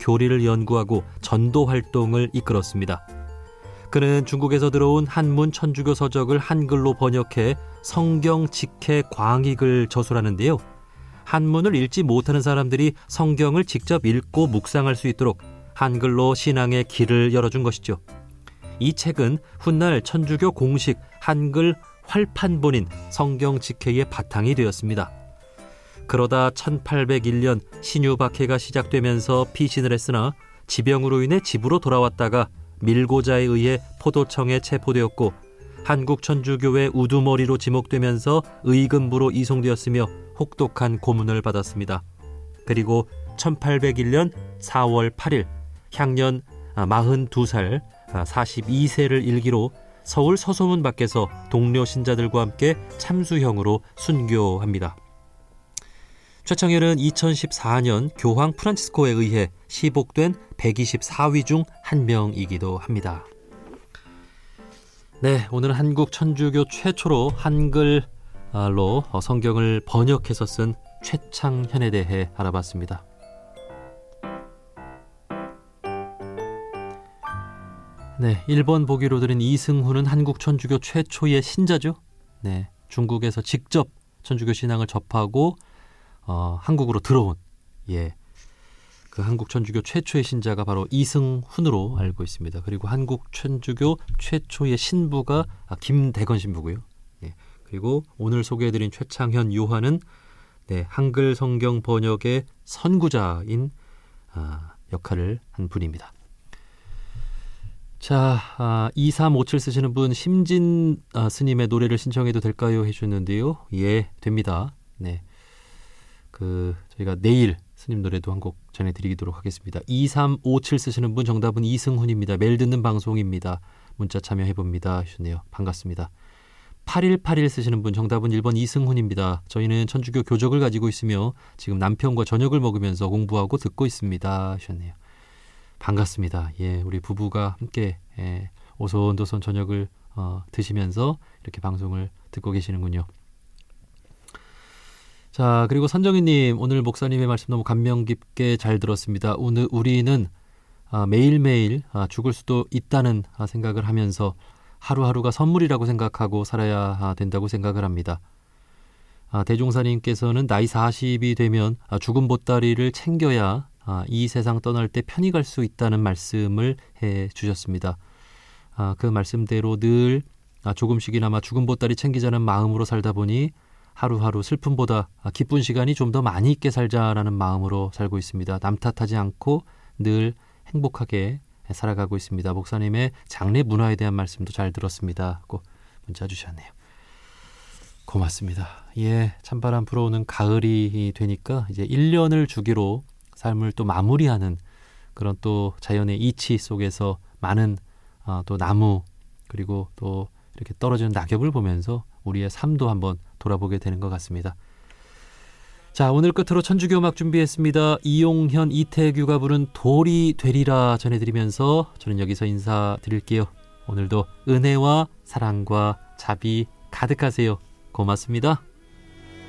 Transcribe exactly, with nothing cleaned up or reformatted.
교리를 연구하고 전도 활동을 이끌었습니다. 그는 중국에서 들어온 한문 천주교 서적을 한글로 번역해 성경 직해 광익을 저술하는데요. 한문을 읽지 못하는 사람들이 성경을 직접 읽고 묵상할 수 있도록 한글로 신앙의 길을 열어준 것이죠. 이 책은 훗날 천주교 공식 한글 활판본인 성경 직해의 바탕이 되었습니다. 그러다 천팔백일 년 신유박해가 시작되면서 피신을 했으나 지병으로 인해 집으로 돌아왔다가 밀고자에 의해 포도청에 체포되었고 한국천주교회 우두머리로 지목되면서 의금부로 이송되었으며 혹독한 고문을 받았습니다. 그리고 천팔백일 년 사월 팔일 향년 마흔두 살 사십이 세를 일기로 서울 서소문 밖에서 동료 신자들과 함께 참수형으로 순교합니다. 최창현은 이천십사 년 교황 프란치스코에 의해 시복된 백이십사 위 중 한 명이기도 합니다. 네, 오늘은 한국 천주교 최초로 한글로 성경을 번역해서 쓴 최창현에 대해 알아봤습니다. 네, 일 번 보기로 드린 이승훈은 한국 천주교 최초의 신자죠. 네, 중국에서 직접 천주교 신앙을 접하고 어, 한국으로 들어온 예, 그 한국 천주교 최초의 신자가 바로 이승훈으로 알고 있습니다. 그리고 한국 천주교 최초의 신부가 아, 김대건 신부고요. 예, 그리고 오늘 소개해드린 최창현 요한은 네, 한글 성경 번역의 선구자인 아, 역할을 한 분입니다. 자, 아, 이삼오칠 쓰시는 분 심진 아, 스님의 노래를 신청해도 될까요? 해주셨는데요. 예, 됩니다. 네, 그 저희가 내일 스님 노래도 한 곡 전해드리도록 하겠습니다. 이삼오칠 쓰시는 분 정답은 이승훈입니다. 매일 듣는 방송입니다. 문자 참여해봅니다 하셨네요. 반갑습니다. 팔일팔일 쓰시는 분 정답은 일 번 이승훈입니다. 저희는 천주교 교적을 가지고 있으며 지금 남편과 저녁을 먹으면서 공부하고 듣고 있습니다 하셨네요. 반갑습니다. 예, 우리 부부가 함께 예, 오손도손 저녁을 어, 드시면서 이렇게 방송을 듣고 계시는군요. 자, 그리고 선정희님, 오늘 목사님의 말씀 너무 감명 깊게 잘 들었습니다. 오늘 우리는 아, 매일매일 아, 죽을 수도 있다는 아, 생각을 하면서 하루하루가 선물이라고 생각하고 살아야 아, 된다고 생각을 합니다. 아, 대종사님께서는 나이 사십이 되면 아, 죽은 보따리를 챙겨야 아, 이 세상 떠날 때 편히 갈 수 있다는 말씀을 해 주셨습니다. 아, 그 말씀대로 늘 아, 조금씩이나마 죽은 보따리 챙기자는 마음으로 살다 보니 하루하루 슬픔보다 기쁜 시간이 좀 더 많이 있게 살자라는 마음으로 살고 있습니다. 남 탓하지 않고 늘 행복하게 살아가고 있습니다. 목사님의 장례 문화에 대한 말씀도 잘 들었습니다 하고 문자 주셨네요. 고맙습니다. 예, 찬바람 불어오는 가을이 되니까 이제 일 년을 주기로 삶을 또 마무리하는 그런 또 자연의 이치 속에서 많은 어, 또 나무 그리고 또 이렇게 떨어지는 낙엽을 보면서 우리의 삶도 한번 돌아보게 되는 것 같습니다. 자, 오늘 끝으로 천주교 음악 준비했습니다. 이용현, 이태규가 부른 돌이 되리라 전해드리면서 저는 여기서 인사드릴게요. 오늘도 은혜와 사랑과 자비 가득하세요. 고맙습니다.